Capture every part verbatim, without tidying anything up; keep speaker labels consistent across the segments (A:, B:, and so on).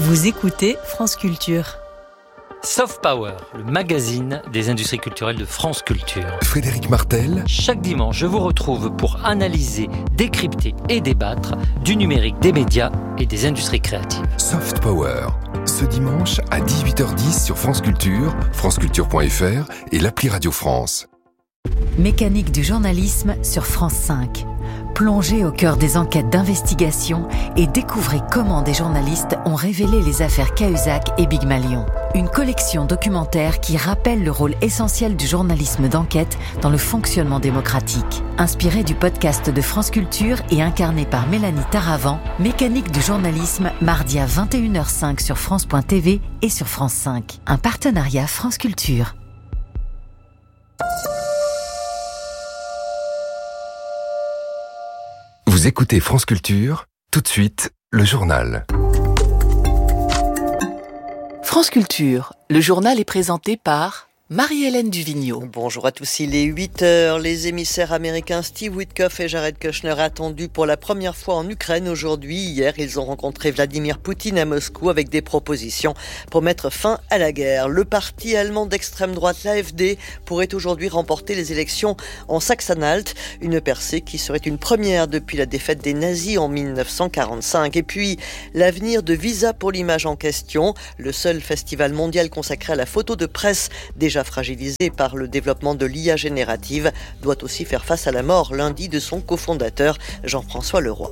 A: Vous écoutez France Culture.
B: Soft Power, le magazine des industries culturelles de France Culture.
C: Frédéric Martel.
B: Chaque dimanche, je vous retrouve pour analyser, décrypter et débattre du numérique, des médias et des industries créatives.
C: Soft Power, ce dimanche à dix-huit heures dix sur France Culture, franceculture point f r et l'appli Radio France.
A: Mécanique du journalisme sur France cinq. Plongez au cœur des enquêtes d'investigation et découvrez comment des journalistes ont révélé les affaires Cahuzac et Big Malion. Une collection documentaire qui rappelle le rôle essentiel du journalisme d'enquête dans le fonctionnement démocratique. Inspiré du podcast de France Culture et incarné par Mélanie Taravant, Mécanique du journalisme, mardi à vingt et une heures cinq sur France point t v et sur France cinq. Un partenariat France Culture.
C: Vous écoutez France Culture, tout de suite, le journal.
D: France Culture, le journal est présenté par Marie-Hélène Duvigneau.
E: Bonjour à tous, il est huit heures. Les émissaires américains Steve Witkoff et Jared Kushner attendus pour la première fois en Ukraine aujourd'hui. Hier, ils ont rencontré Vladimir Poutine à Moscou avec des propositions pour mettre fin à la guerre. Le parti allemand d'extrême droite, l'A F D, pourrait aujourd'hui remporter les élections en Saxe-Anhalt, une percée qui serait une première depuis la défaite des nazis en dix-neuf cent quarante-cinq. Et puis, l'avenir de Visa pour l'image en question, le seul festival mondial consacré à la photo de presse déjà fragilisé par le développement de l'I A générative, doit aussi faire face à la mort lundi de son cofondateur Jean-François Leroy.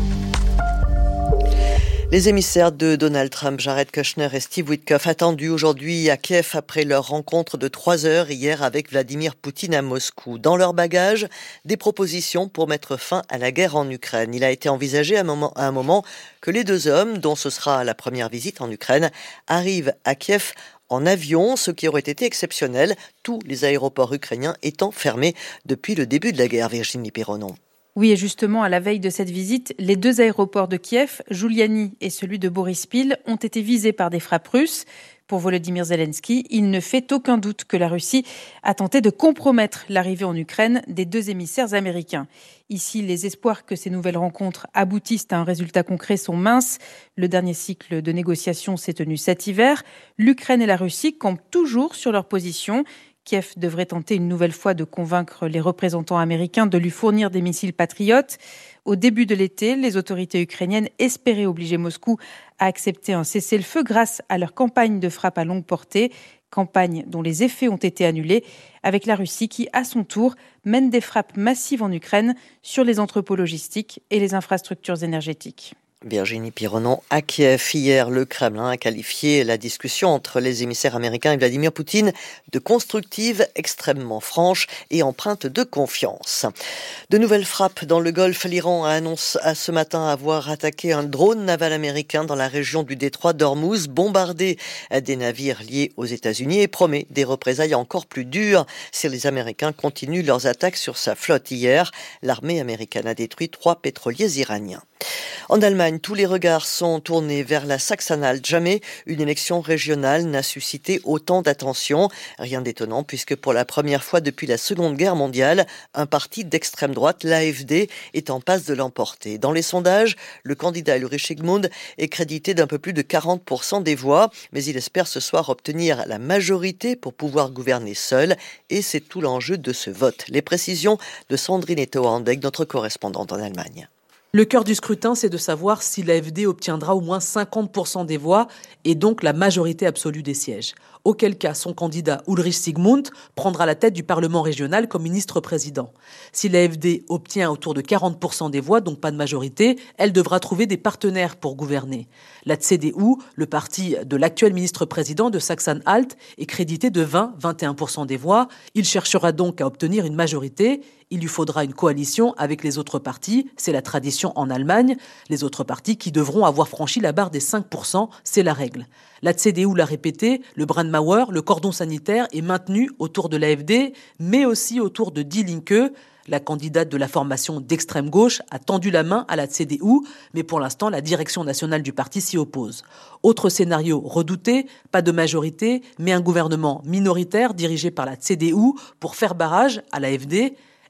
E: Les émissaires de Donald Trump, Jared Kushner et Steve Witkoff, attendus aujourd'hui à Kiev après leur rencontre de trois heures hier avec Vladimir Poutine à Moscou. Dans leur bagage, des propositions pour mettre fin à la guerre en Ukraine. Il a été envisagé à un moment, à un moment que les deux hommes, dont ce sera la première visite en Ukraine, arrivent à Kiev en avion, ce qui aurait été exceptionnel, tous les aéroports ukrainiens étant fermés depuis le début de la guerre. Virginie Pironon.
F: Oui, et justement, à la veille de cette visite, les deux aéroports de Kiev, Juliani et celui de Borispil, ont été visés par des frappes russes. Pour Volodymyr Zelensky, il ne fait aucun doute que la Russie a tenté de compromettre l'arrivée en Ukraine des deux émissaires américains. Ici, les espoirs que ces nouvelles rencontres aboutissent à un résultat concret sont minces. Le dernier cycle de négociations s'est tenu cet hiver. L'Ukraine et la Russie campent toujours sur leur position. Kiev devrait tenter une nouvelle fois de convaincre les représentants américains de lui fournir des missiles patriotes. Au début de l'été, les autorités ukrainiennes espéraient obliger Moscou à accepter un cessez-le-feu grâce à leur campagne de frappe à longue portée, campagne dont les effets ont été annulés, avec la Russie qui, à son tour, mène des frappes massives en Ukraine sur les entrepôts logistiques et les infrastructures énergétiques.
E: Virginie Pironon à Kiev. Hier, le Kremlin a qualifié la discussion entre les émissaires américains et Vladimir Poutine de constructive, extrêmement franche et empreinte de confiance. De nouvelles frappes dans le Golfe. L'Iran a annoncé à ce matin avoir attaqué un drone naval américain dans la région du détroit d'Ormuz, bombardé des navires liés aux États-Unis et promet des représailles encore plus dures si les Américains continuent leurs attaques sur sa flotte. Hier, l'armée américaine a détruit trois pétroliers iraniens. En Allemagne, tous les regards sont tournés vers la Saxe-Anhalt. Jamais une élection régionale n'a suscité autant d'attention. Rien d'étonnant puisque pour la première fois depuis la Seconde Guerre mondiale, un parti d'extrême droite, l'A F D, est en passe de l'emporter. Dans les sondages, le candidat Ulrich Sigmund est crédité d'un peu plus de quarante pour cent des voix, mais il espère ce soir obtenir la majorité pour pouvoir gouverner seul. Et c'est tout l'enjeu de ce vote. Les précisions de Sandrine Etoandek, notre correspondante en Allemagne.
G: Le cœur du scrutin, c'est de savoir si l'A F D obtiendra au moins cinquante pour cent des voix et donc la majorité absolue des sièges. Auquel cas, son candidat Ulrich Sigmund prendra la tête du Parlement régional comme ministre-président. Si l'A F D obtient autour de quarante pour cent des voix, donc pas de majorité, elle devra trouver des partenaires pour gouverner. La C D U, le parti de l'actuel ministre-président de Saxe-Anhalt, est crédité de vingt à vingt et un pour cent des voix. Il cherchera donc à obtenir une majorité. Il lui faudra une coalition avec les autres partis, c'est la tradition en Allemagne. Les autres partis qui devront avoir franchi la barre des cinq pour cent, c'est la règle. La C D U l'a répété, le Brandmauer, le cordon sanitaire, est maintenu autour de l'A F D, mais aussi autour de Die Linke. La candidate de la formation d'extrême gauche a tendu la main à la C D U, mais pour l'instant, la direction nationale du parti s'y oppose. Autre scénario redouté, pas de majorité, mais un gouvernement minoritaire dirigé par la C D U pour faire barrage à l'A F D.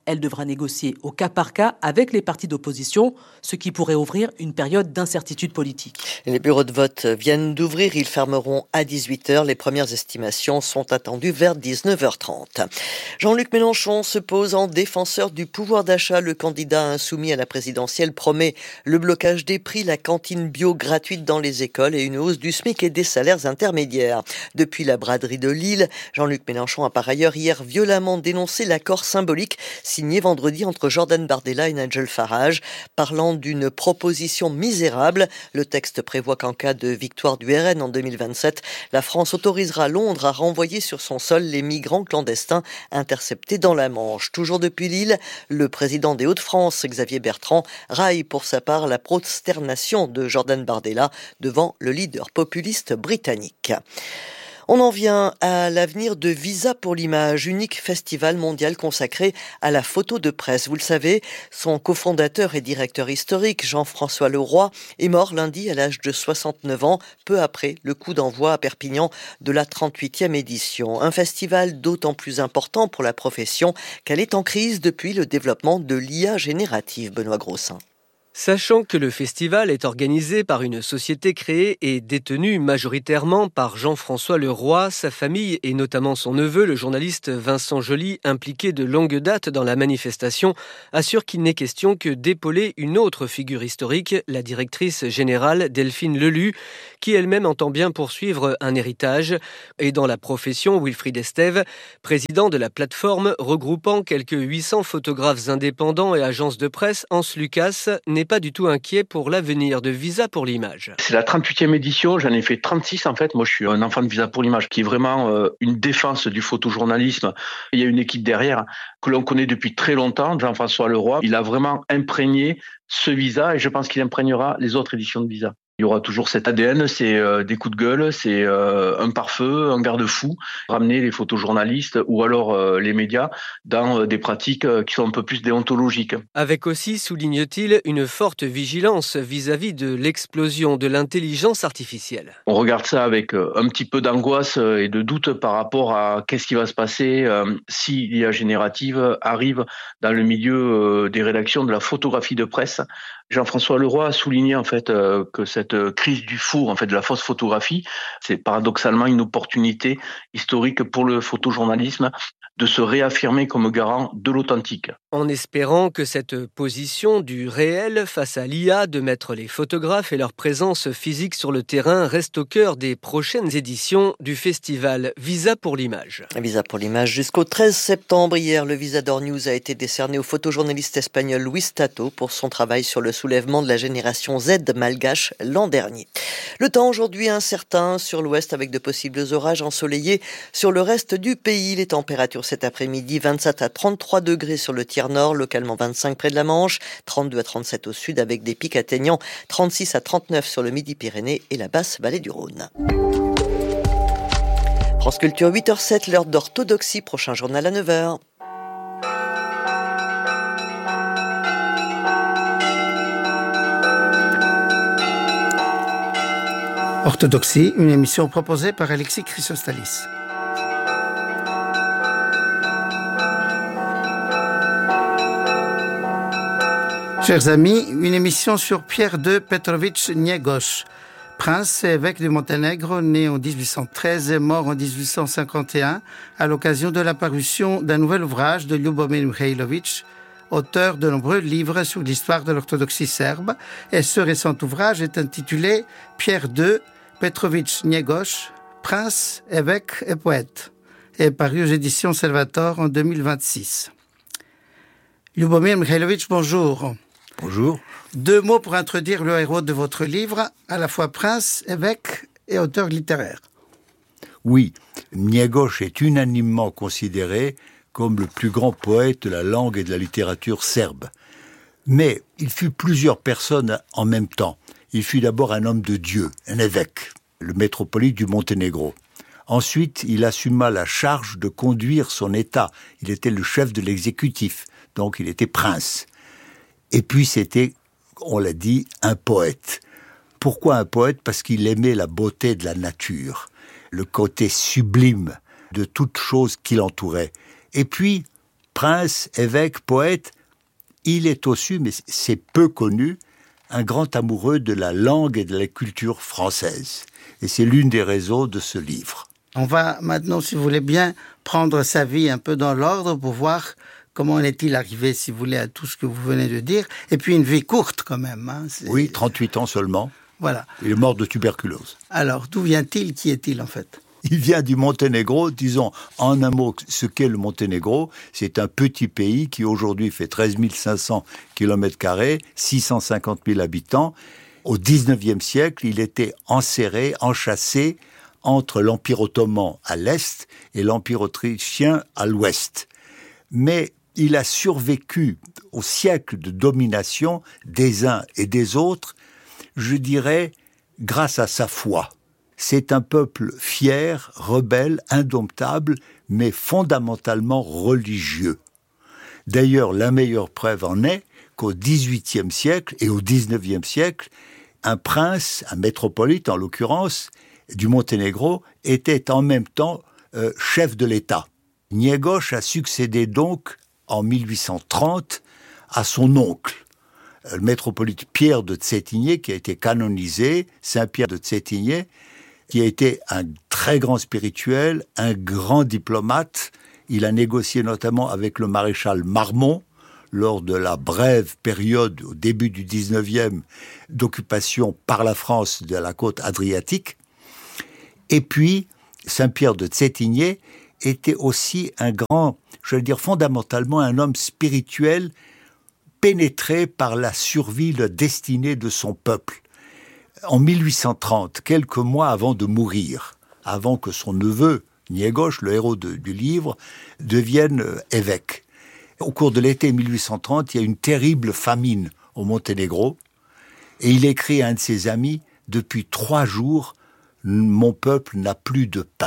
G: Elle devra négocier au cas par cas avec les partis d'opposition, ce qui pourrait ouvrir une période d'incertitude politique.
E: Les bureaux de vote viennent d'ouvrir, ils fermeront à dix-huit heures. Les premières estimations sont attendues vers dix-neuf heures trente. Jean-Luc Mélenchon se pose en défenseur du pouvoir d'achat. Le candidat insoumis à la présidentielle promet le blocage des prix, la cantine bio gratuite dans les écoles et une hausse du SMIC et des salaires intermédiaires. Depuis la braderie de Lille, Jean-Luc Mélenchon a par ailleurs hier violemment dénoncé l'accord symbolique signé vendredi entre Jordan Bardella et Nigel Farage, parlant d'une proposition misérable. Le texte prévoit qu'en cas de victoire du R N en deux mille vingt-sept, la France autorisera Londres à renvoyer sur son sol les migrants clandestins interceptés dans la Manche. Toujours depuis Lille, le président des Hauts-de-France, Xavier Bertrand, raille pour sa part la prosternation de Jordan Bardella devant le leader populiste britannique. On en vient à l'avenir de Visa pour l'image, unique festival mondial consacré à la photo de presse. Vous le savez, son cofondateur et directeur historique, Jean-François Leroy, est mort lundi à l'âge de soixante-neuf ans, peu après le coup d'envoi à Perpignan de la trente-huitième édition. Un festival d'autant plus important pour la profession qu'elle est en crise depuis le développement de l'I A générative. Benoît Grossin.
H: Sachant que le festival est organisé par une société créée et détenue majoritairement par Jean-François Leroy, sa famille et notamment son neveu, le journaliste Vincent Joly, impliqué de longue date dans la manifestation, assure qu'il n'est question que d'épauler une autre figure historique, la directrice générale Delphine Lelu, qui elle-même entend bien poursuivre un héritage. Et dans la profession, Wilfried Estève, président de la plateforme regroupant quelques huit cents photographes indépendants et agences de presse, Hans Lucas, n'est pas du tout inquiet pour l'avenir de Visa pour l'image.
I: C'est la trente-huitième édition, j'en ai fait trente-six en fait. Moi, je suis un enfant de Visa pour l'image, qui est vraiment euh, une défense du photojournalisme. Il y a une équipe derrière que l'on connaît depuis très longtemps, Jean-François Leroy. Il a vraiment imprégné ce Visa et je pense qu'il imprégnera les autres éditions de Visa. Il y aura toujours cet A D N, c'est euh, des coups de gueule, c'est euh, un pare-feu, un garde-fou, ramener les photojournalistes ou alors euh, les médias dans euh, des pratiques euh, qui sont un peu plus déontologiques.
H: Avec aussi, souligne-t-il, une forte vigilance vis-à-vis de l'explosion de l'intelligence artificielle.
I: On regarde ça avec euh, un petit peu d'angoisse et de doute par rapport à qu'est-ce qui va se passer euh, si l'I A générative arrive dans le milieu euh, des rédactions de la photographie de presse. Jean-François Leroy a souligné en fait euh, que cette crise du four, en fait de la fausse photographie, c'est paradoxalement une opportunité historique pour le photojournalisme de se réaffirmer comme garant de l'authentique.
H: En espérant que cette position du réel face à l'I A de mettre les photographes et leur présence physique sur le terrain reste au cœur des prochaines éditions du festival Visa pour l'image.
E: Visa pour l'image jusqu'au treize septembre. Hier, le Visa d'Or News a été décerné au photojournaliste espagnol Luis Tato pour son travail sur le soulèvement de la génération Z malgache l'an dernier. Le temps aujourd'hui incertain sur l'ouest avec de possibles orages ensoleillés sur le reste du pays. Les températures cet après-midi, vingt-sept à trente-trois degrés sur le tiers nord, localement vingt-cinq près de la Manche, trente-deux à trente-sept au sud avec des pics atteignant trente-six à trente-neuf sur le Midi-Pyrénées et la basse vallée du Rhône. France Culture, huit heures zéro sept, l'heure d'orthodoxie, prochain journal à neuf heures.
J: Orthodoxie, une émission proposée par Alexis Chrysostalis. Chers amis, une émission sur Pierre deux Petrovitch Niégoš, prince et évêque de Monténégro, né en dix-huit cent treize et mort en dix-huit cent cinquante et un, à l'occasion de la parution d'un nouvel ouvrage de Ljubomir Mihailović, auteur de nombreux livres sur l'histoire de l'orthodoxie serbe, et ce récent ouvrage est intitulé Pierre deux Petrovitch Niégoš, prince, évêque et poète, et paru aux éditions Salvator en deux mille vingt-six. Ljubomir Mihailović, bonjour.
K: Bonjour.
J: Deux mots pour introduire le héros de votre livre, à la fois prince, évêque et auteur littéraire.
K: Oui, Niégoš est unanimement considéré comme le plus grand poète de la langue et de la littérature serbe. Mais il fut plusieurs personnes en même temps. Il fut d'abord un homme de Dieu, un évêque, le métropolite du Monténégro. Ensuite, il assuma la charge de conduire son État. Il était le chef de l'exécutif, donc il était prince. Et puis c'était, on l'a dit, un poète. Pourquoi un poète ? Parce qu'il aimait la beauté de la nature, le côté sublime de toute chose qui l'entourait. Et puis, prince, évêque, poète, il est aussi, mais c'est peu connu, un grand amoureux de la langue et de la culture française. Et c'est l'une des raisons de ce livre.
J: On va maintenant, si vous voulez bien, prendre sa vie un peu dans l'ordre pour voir comment en est-il arrivé, si vous voulez, à tout ce que vous venez de dire. Et puis une vie courte quand même. Hein.
K: Oui, trente-huit ans seulement.
J: Voilà.
K: Il est mort de tuberculose.
J: Alors, d'où vient-il? Qui est-il en fait?
K: Il vient du Monténégro. Disons en un mot ce qu'est le Monténégro. C'est un petit pays qui aujourd'hui fait treize mille cinq cents kilomètres carrés, six cent cinquante mille habitants. Au dix-neuvième siècle, il était enserré, enchâssé entre l'Empire ottoman à l'est et l'Empire autrichien à l'ouest. Mais il a survécu au siècle de domination des uns et des autres, je dirais, grâce à sa foi. C'est un peuple fier, rebelle, indomptable, mais fondamentalement religieux. D'ailleurs, la meilleure preuve en est qu'au dix-huitième siècle et au dix-neuvième siècle, un prince, un métropolite en l'occurrence, du Monténégro, était en même temps euh, chef de l'État. Niégos a succédé donc en mille huit cent trente à son oncle, le métropolite Pierre de Tsétigné, qui a été canonisé, Saint-Pierre de Tsétigné, qui a été un très grand spirituel, un grand diplomate. Il a négocié notamment avec le maréchal Marmont lors de la brève période au début du dix-neuvième d'occupation par la France de la côte adriatique. Et puis, Saint-Pierre de Tsétigné était aussi un grand, je veux dire fondamentalement un homme spirituel pénétré par la survie, la destinée de son peuple. En mille huit cent trente, quelques mois avant de mourir, avant que son neveu, Niégos, le héros de, du livre, devienne évêque. Au cours de l'été mille huit cent trente, il y a une terrible famine au Monténégro, et il écrit à un de ses amis, « Depuis trois jours, mon peuple n'a plus de pain ».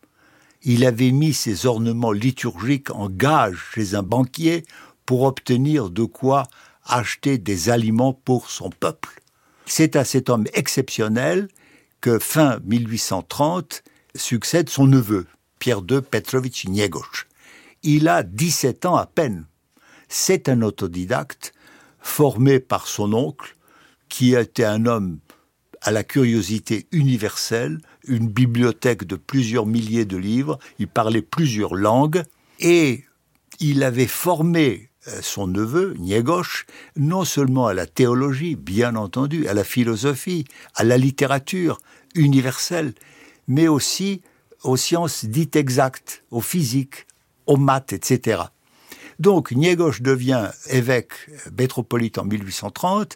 K: Il avait mis ses ornements liturgiques en gage chez un banquier pour obtenir de quoi acheter des aliments pour son peuple. C'est à cet homme exceptionnel que, fin mille huit cent trente, succède son neveu, Pierre deux Petrovitch Niégos. Il a dix-sept ans à peine. C'est un autodidacte formé par son oncle, qui était un homme à la curiosité universelle, une bibliothèque de plusieurs milliers de livres, il parlait plusieurs langues, et il avait formé son neveu, Niégos, non seulement à la théologie, bien entendu, à la philosophie, à la littérature universelle, mais aussi aux sciences dites exactes, aux physiques, aux maths, et cetera. Donc, Niégos devient évêque métropolite en mille huit cent trente,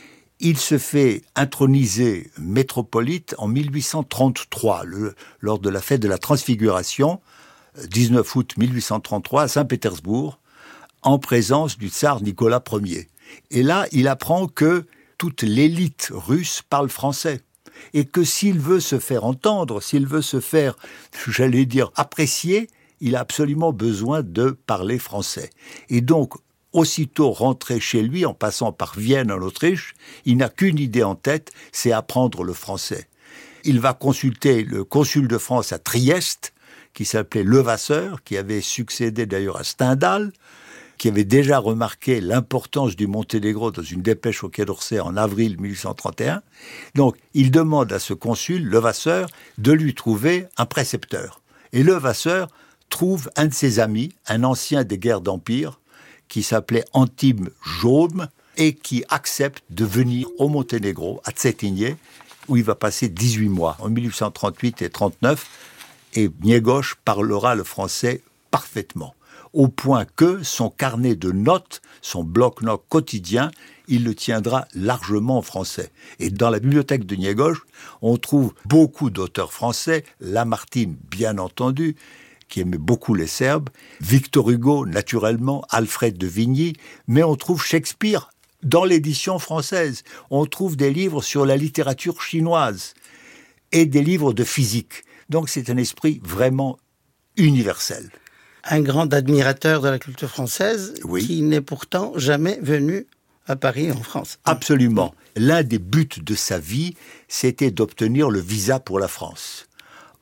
K: il se fait introniser métropolite en mille huit cent trente-trois, le, lors de la fête de la Transfiguration, dix-neuf août mille huit cent trente-trois, à Saint-Pétersbourg, en présence du tsar Nicolas Ier. Et là, il apprend que toute l'élite russe parle français. Et que s'il veut se faire entendre, s'il veut se faire, j'allais dire, apprécier, il a absolument besoin de parler français. Et donc, aussitôt rentré chez lui, en passant par Vienne en Autriche, il n'a qu'une idée en tête, c'est apprendre le français. Il va consulter le consul de France à Trieste, qui s'appelait Levasseur, qui avait succédé d'ailleurs à Stendhal, qui avait déjà remarqué l'importance du Monténégro dans une dépêche au Quai d'Orsay en avril mille huit cent trente et un. Donc, il demande à ce consul, Levasseur, de lui trouver un précepteur. Et Levasseur trouve un de ses amis, un ancien des guerres d'Empire, qui s'appelait Antime Jaume, et qui accepte de venir au Monténégro, à Tsétigné, où il va passer dix-huit mois, en mille huit cent trente-huit et trente-neuf, et Niégos parlera le français parfaitement, au point que son carnet de notes, son bloc-notes quotidien, il le tiendra largement en français. Et dans la bibliothèque de Niégos, on trouve beaucoup d'auteurs français, Lamartine bien entendu, qui aimait beaucoup les Serbes, Victor Hugo, naturellement, Alfred de Vigny, mais on trouve Shakespeare dans l'édition française. On trouve des livres sur la littérature chinoise et des livres de physique. Donc c'est un esprit vraiment universel.
J: Un grand admirateur de la culture française, oui, qui n'est pourtant jamais venu à Paris, en France.
K: Absolument. L'un des buts de sa vie, c'était d'obtenir le visa pour la France.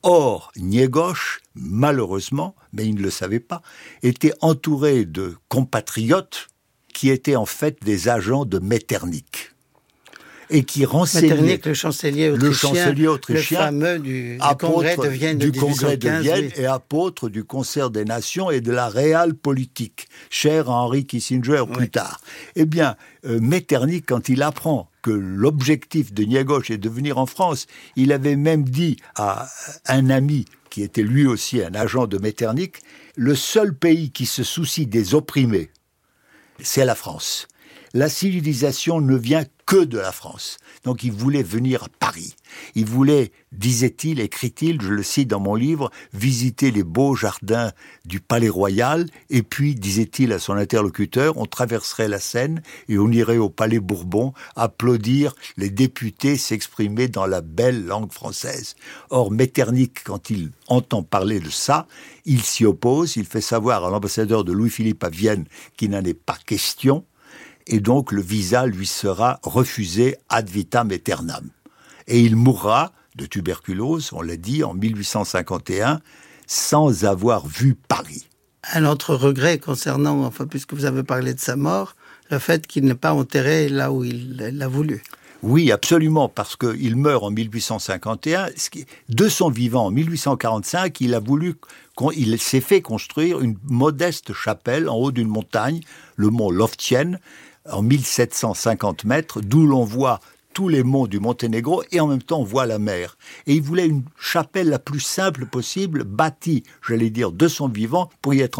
K: Or, Niégos, malheureusement, mais il ne le savait pas, était entouré de compatriotes qui étaient en fait des agents de Metternich. Et qui renseignaient
J: Metternich, le chancelier autrichien,
K: le, chancelier autrichien,
J: le fameux du, du congrès de Vienne de
K: du congrès de Vienne
J: oui.
K: et apôtre du concert des nations et de la réelle politique, cher à Henry Kissinger oui. plus tard. Eh bien, euh, Metternich, quand il apprend que l'objectif de Niégos est de venir en France, il avait même dit à un ami qui était lui aussi un agent de Metternich, le seul pays qui se soucie des opprimés, c'est la France. La civilisation ne vient que de la France. Donc il voulait venir à Paris. Il voulait, disait-il, écrit-il, je le cite dans mon livre, visiter les beaux jardins du Palais Royal, et puis, disait-il à son interlocuteur, on traverserait la Seine et on irait au Palais Bourbon applaudir les députés s'exprimer dans la belle langue française. Or, Metternich, quand il entend parler de ça, il s'y oppose, il fait savoir à l'ambassadeur de Louis-Philippe à Vienne qu'il n'en est pas question, et donc le visa lui sera refusé ad vitam aeternam. Et il mourra de tuberculose, on l'a dit, en mille huit cent cinquante et un, sans avoir vu Paris.
J: Un autre regret concernant, enfin, puisque vous avez parlé de sa mort, le fait qu'il n'est pas enterré là où il l'a voulu.
K: Oui, absolument, parce qu'il meurt en mille huit cent cinquante et un. De son vivant, en mille huit cent quarante-cinq, il a voulu, il s'est fait construire une modeste chapelle en haut d'une montagne, le mont Loftien, en mille sept cent cinquante mètres, d'où l'on voit tous les monts du Monténégro et en même temps on voit la mer. Et il voulait une chapelle la plus simple possible, bâtie, j'allais dire, de son vivant, pour y être